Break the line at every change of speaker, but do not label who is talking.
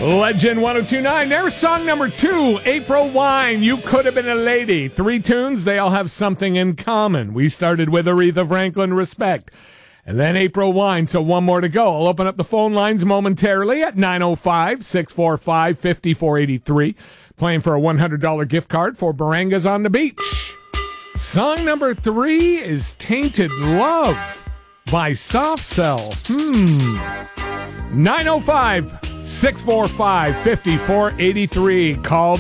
Legend 1029, there's song number 2, April Wine, You Could Have Been a Lady. 3 tunes, they all have something in common. We started with Aretha Franklin, Respect, and then April Wine, so one more to go. I'll open up the phone lines momentarily at 905-645-5483. Playing for a $100 gift card for Barangas on the Beach. Song number 3 is Tainted Love by Soft Cell. 905-645-5483. Call